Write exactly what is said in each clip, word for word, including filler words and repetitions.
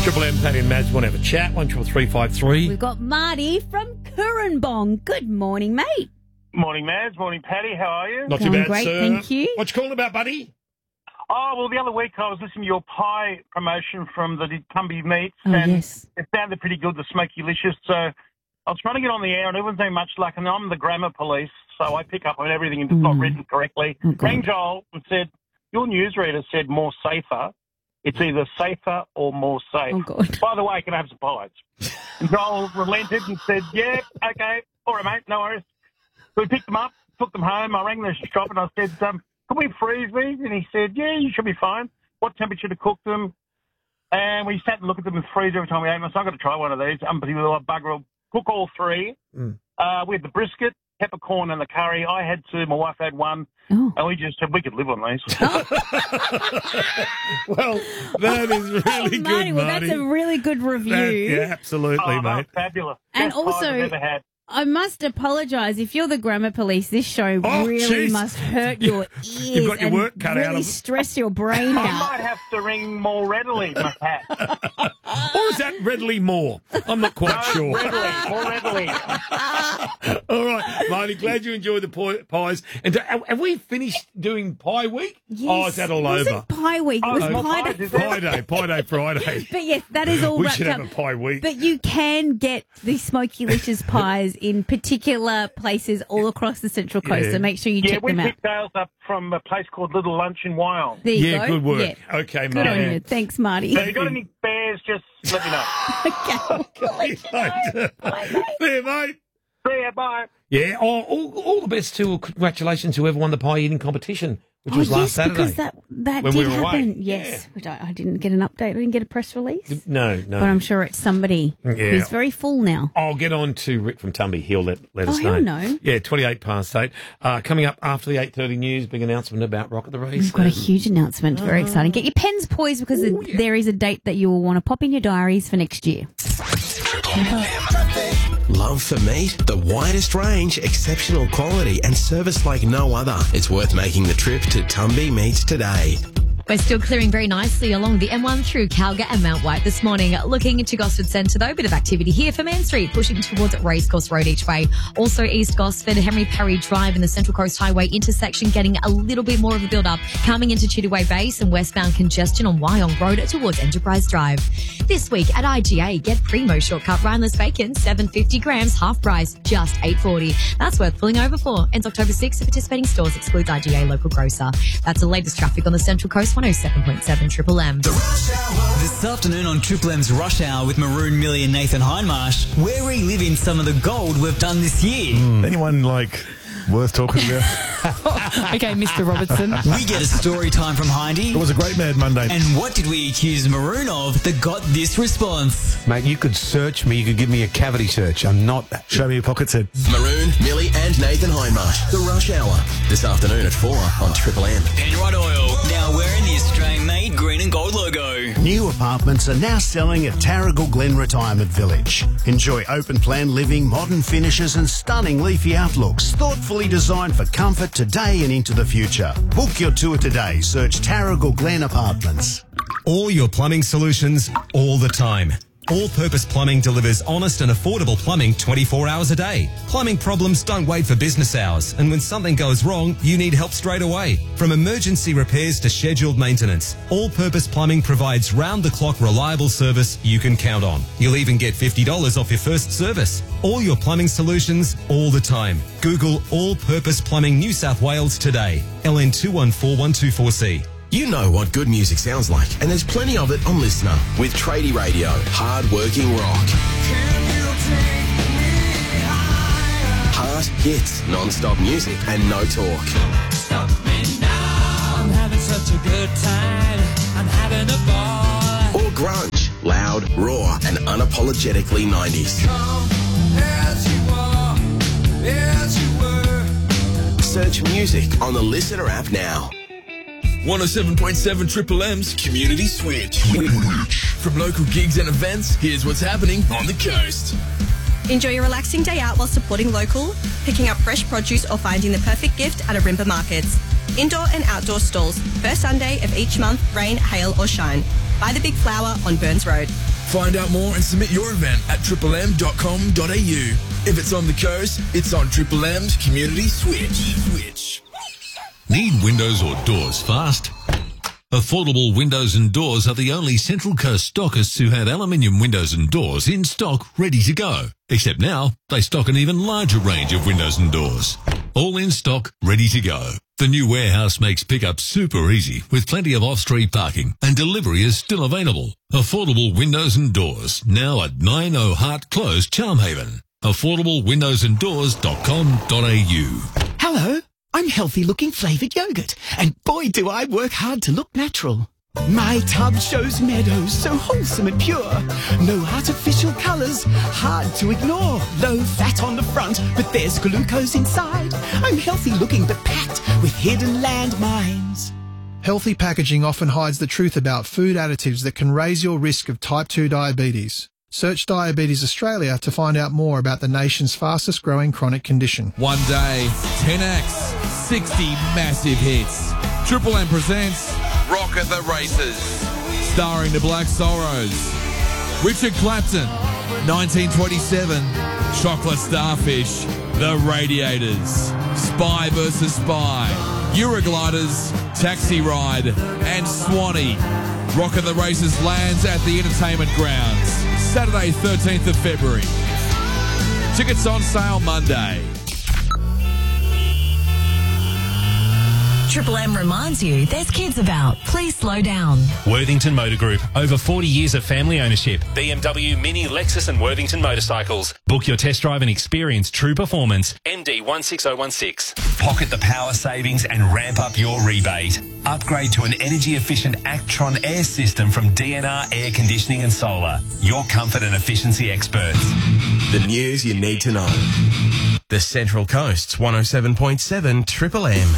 Triple M, Paddy and Mads want to have a chat. One triple three five three. We've got Marty from Currambong. Good morning, mate. Morning, Mads. Morning, Paddy. How are you? Not Going too bad, great, sir. thank you. What you calling about, buddy? Oh, well, the other week I was listening to your pie promotion from the Tumby Meats, Oh, and yes. it sounded pretty good, the Smoky Licious. So I was trying to get on the air, and it wasn't very much luck, and I'm the grammar police, so I pick up on everything if it's not written correctly. Oh, God. Rang Joel and said, your newsreader said more safer. It's either safer or more safe. Oh, God. By the way, can I have some pies? And Joel relented and said, yeah, okay, all right, mate, no worries. So we picked them up, took them home. I rang the shop and I said, um, can we freeze these? And he said, yeah, you should be fine. What temperature to cook them? And we sat and looked at them in the freezer every time we ate them. So I've got to try one of these. Unbelievable bugger. I'll cook all three. Mm. Uh, we had the brisket, peppercorn and the curry. I had two. My wife had one. Oh. And we just said we could live on these. Well, that is really Oh, good, Marty, well, Marty. that's a really good review. That- yeah, absolutely, oh, no, mate. fabulous. And Best pies also- I've ever had. I must apologise. If you're the grammar police, this show Oh, really jeez. must hurt your ears You've got your and work cut out really of it. stress your brain I out. might have to ring more readily, my hat. Or is that readily more? I'm not quite sure. Readily, more readily. All right, Marty, glad you enjoyed the pie- pies. And do- have have we finished doing Pie Week? Yes. Oh, is that all was over? It Pie Week. It Oh, was no, Pie pies, Day. is it? Pie Day, Pie Day Friday. But yes, that is all We wrapped should up. have a Pie Week. But you can get the Smoky Licious pies in particular places all across the Central Coast, Yeah. so make sure you Yeah, check we them out. picked those up from a place called Little Lunch in Wyong. There you Yeah, go. good work. Yeah. Okay, Good on mate. you. Thanks, Marty. So if you got any spares, just let me know. Okay. There, mate. See ya, bye. Yeah, oh, all, all the best to, congratulations to whoever won the pie eating competition, which Oh, was last yes, Saturday. because that, that when did we were away. happen. Yes. We don't, I didn't get an update. I didn't get a press release. No, no. But I'm sure it's somebody Yeah. who's very full now. I'll get on to Rick from Tumby. He'll let, let Oh, us know. he'll know. Yeah, twenty-eight past eight. Uh, coming up after the eight thirty news, big announcement about Rock of the Race. We've got a Um, huge announcement. Very exciting. Get your pens poised because Oh, yeah. there is a date that you will want to pop in your diaries for next year. Love for meat? The widest range, exceptional quality, and service like no other. It's worth making the trip to Tumby Meats today. We're still clearing very nicely along the M one through Calga and Mount White this morning. Looking into Gosford Centre, though, bit of activity here for Main Street, pushing towards Racecourse Road each way. Also, East Gosford, Henry Perry Drive and the Central Coast Highway intersection getting a little bit more of a build-up. Coming into Chittaway Base and westbound congestion on Wyong Road towards Enterprise Drive. This week at I G A, get Primo Shortcut Rhineless Bacon, seven fifty grams, half price, just eight forty. That's worth pulling over for. Ends October sixth at participating stores, excludes I G A local grocer. That's the latest traffic on the Central Coast, one oh seven point seven Triple M. This afternoon on Triple M's Rush Hour with Maroon, Millie and Nathan Hindmarsh, we're reliving some of the gold we've done this year. Anyone like worth talking about? Okay, Mister Robertson. We get a story time from Hindy. It was a great Mad Monday. And what did we accuse Maroon of that got this response? Mate, you could search me. You could give me a cavity search. I'm not... Show me your pockets head. Maroon, Millie and Nathan Hindmarsh. The Rush Hour. This afternoon at four on Triple M. Penrod Oil, now wearing the Australian-made green and gold logo. New apartments are now selling at Tarragal Glen Retirement Village. Enjoy open-plan living, modern finishes and stunning leafy outlooks. Thoughtfully designed for comfort today and into the future. Book your tour today. Search Tarragal Glen Apartments. All your plumbing solutions, all the time. All Purpose Plumbing delivers honest and affordable plumbing twenty-four hours a day. Plumbing problems don't wait for business hours, and when something goes wrong, you need help straight away. From emergency repairs to scheduled maintenance, All Purpose Plumbing provides round-the-clock reliable service you can count on. You'll even get fifty dollars off your first service. All your plumbing solutions, all the time. Google All Purpose Plumbing New South Wales today. L N two one four one two four C. You know what good music sounds like, and there's plenty of it on Listener with Tradie Radio. Hard-working rock. Heart hits, non-stop music, and no talk. Stop me now. I'm having such a good time. I'm having a ball. Or grunge, loud, raw, and unapologetically nineties. Come as you are, as you were. Search music on the Listener app now. one oh seven point seven Triple M's Community Switch. From local gigs and events, here's what's happening on the coast. Enjoy your relaxing day out while supporting local, picking up fresh produce or finding the perfect gift at Arimba Markets. Indoor and outdoor stalls, first Sunday of each month, rain, hail or shine. Buy the big flower on Burns Road. Find out more and submit your event at triple m dot com dot a u. If it's on the coast, it's on Triple M's Community Switch. Switch. Need windows or doors fast? Affordable Windows and Doors are the only Central Coast stockists who have aluminium windows and doors in stock ready to go. Except now, they stock an even larger range of windows and doors. All in stock, ready to go. The new warehouse makes pickup super easy with plenty of off-street parking and delivery is still available. Affordable Windows and Doors, now at nine oh Hart Close, Charmhaven. affordable windows and doors dot com dot a u. Hello, I'm healthy looking flavoured yogurt, and boy do I work hard to look natural. My tub shows meadows so wholesome and pure. No artificial colours, hard to ignore. Low fat on the front, but there's glucose inside. I'm healthy looking but packed with hidden landmines. Healthy packaging often hides the truth about food additives that can raise your risk of type two diabetes. Search Diabetes Australia to find out more about the nation's fastest growing chronic condition. One day, ten X, sixty massive hits. Triple M presents Rock at the Races, starring the Black Sorrows, Richard Clapton, nineteen twenty-seven, Chocolate Starfish, The Radiators, Spy versus Spy, Eurogliders, Taxi Ride, and Swanee. Rock at the Races lands at the Entertainment Grounds, Saturday, thirteenth of February. Tickets on sale Monday. Triple M reminds you there's kids about. Please slow down. Worthington Motor Group. Over forty years of family ownership. B M W, Mini, Lexus and Worthington Motorcycles. Book your test drive and experience true performance. M D one six oh one six. Pocket the power savings and ramp up your rebate. Upgrade to an energy-efficient Actron air system from D N R Air Conditioning and Solar. Your comfort and efficiency experts. The news you need to know. The Central Coast's one oh seven point seven Triple M.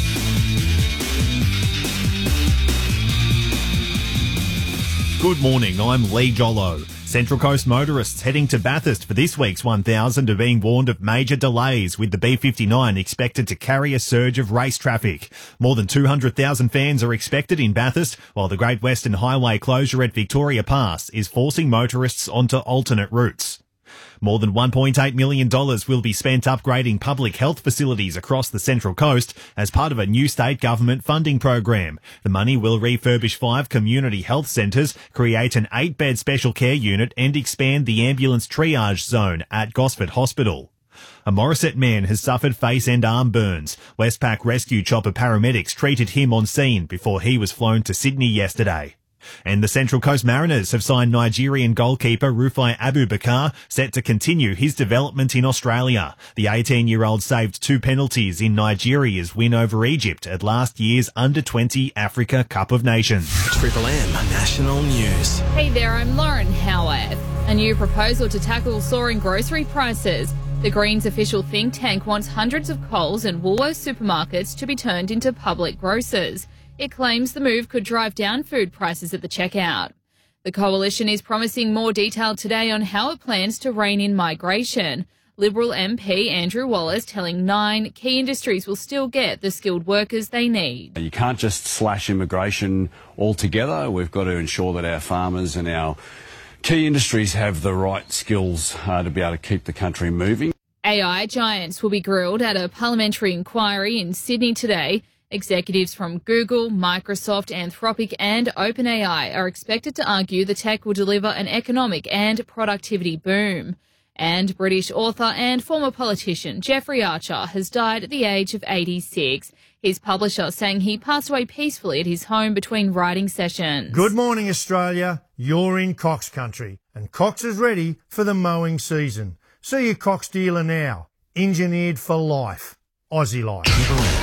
Good morning, I'm Lee Jollo. Central Coast motorists heading to Bathurst for this week's one thousand are being warned of major delays, with the B fifty-nine expected to carry a surge of race traffic. More than two hundred thousand fans are expected in Bathurst, while the Great Western Highway closure at Victoria Pass is forcing motorists onto alternate routes. More than one point eight million dollars will be spent upgrading public health facilities across the Central Coast as part of a new state government funding program. The money will refurbish five community health centres, create an eight-bed special care unit and expand the ambulance triage zone at Gosford Hospital. A Morisset man has suffered face and arm burns. Westpac rescue chopper paramedics treated him on scene before he was flown to Sydney yesterday. And the Central Coast Mariners have signed Nigerian goalkeeper Rufai Abubakar, set to continue his development in Australia. The eighteen-year-old saved two penalties in Nigeria's win over Egypt at last year's under twenty Africa Cup of Nations. Triple M National News. Hey there, I'm Lauren Howarth. A new proposal to tackle soaring grocery prices. The Greens official think tank wants hundreds of Coles and Woolworths supermarkets to be turned into public grocers. It claims the move could drive down food prices at the checkout. The coalition is promising more detail today on how it plans to rein in migration. Liberal M P Andrew Wallace telling Nine key industries will still get the skilled workers they need. You can't just slash immigration altogether. We've got to ensure that our farmers and our key industries have the right skills uh, to be able to keep the country moving. A I giants will be grilled at a parliamentary inquiry in Sydney today. Executives from Google, Microsoft, Anthropic and OpenAI are expected to argue the tech will deliver an economic and productivity boom. And British author and former politician Jeffrey Archer has died at the age of eighty-six. His publisher saying he passed away peacefully at his home between writing sessions. Good morning, Australia. You're in Cox country, and Cox is ready for the mowing season. See your Cox dealer now. Engineered for life. Aussie life.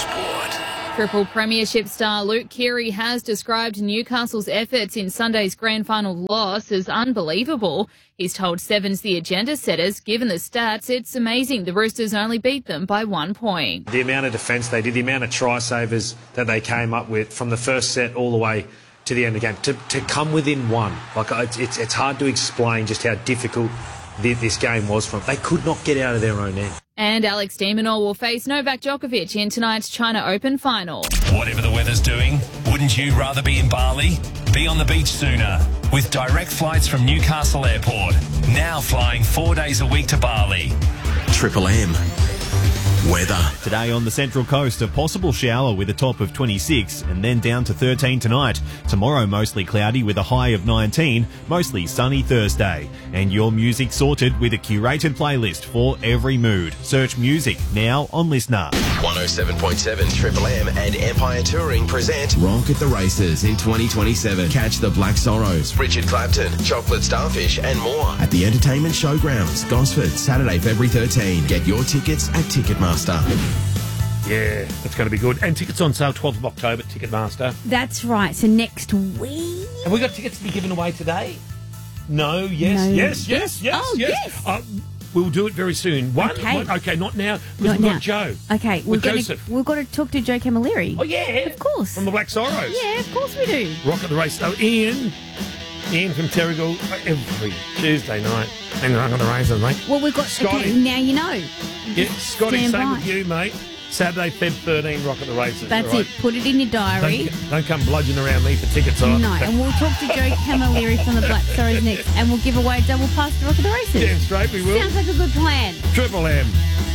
Triple Premiership star Luke Keary has described Newcastle's efforts in Sunday's grand final loss as unbelievable. He's told Sevens the agenda setters, given the stats, it's amazing the Roosters only beat them by one point. The amount of defence they did, the amount of try savers that they came up with from the first set all the way to the end of the game, to, to come within one. Like it's, it's, it's hard to explain just how difficult this game was from. They could not get out of their own end. And Alex de Minaur will face Novak Djokovic in tonight's China Open final. Whatever the weather's doing, wouldn't you rather be in Bali? Be on the beach sooner with direct flights from Newcastle Airport. Now flying four days a week to Bali. Triple M. Weather. Today on the Central Coast, a possible shower with a top of twenty-six and then down to thirteen tonight. Tomorrow mostly cloudy with a high of nineteen, mostly sunny Thursday. And your music sorted with a curated playlist for every mood. Search music now on Listener. one oh seven point seven Triple M and Empire Touring present Rock at the Races in twenty twenty-seven. Catch the Black Sorrows, Richard Clapton, Chocolate Starfish and more at the Entertainment Showgrounds, Gosford, Saturday, February thirteenth. Get your tickets at Ticketmaster. Yeah, that's going to be good. And tickets on sale twelfth of October at Ticketmaster. That's right. So next week. Have we got tickets to be given away today? No, yes, No. yes, yes, yes, Oh, yes. yes. Uh, we'll do it very soon. One, Okay. one- okay, not now. Because Not we've now. got Joe. Okay, we're With gonna, Joseph. we've got to talk to Joe Camilleri. Oh, yeah. Of course. From the Black Sorrows. Yeah, of course we do. Rock at the Race. Oh, Ian. Ian from Terrigal every Tuesday night. And Rock at the Races, mate. Well, we've got. Scotty. Okay, now you know. Yeah, Scotty, Stand same by. with you, mate. Saturday, February thirteenth, Rock at the Races. That's all right? it. Put it in your diary. Don't, don't come bludgeoning around me for tickets. all right? No, and we'll talk to Joe Camilleri from the Black Sorrows next, and we'll give away a double pass to Rock of the Races. Damn straight we will. Sounds like a good plan. Triple M.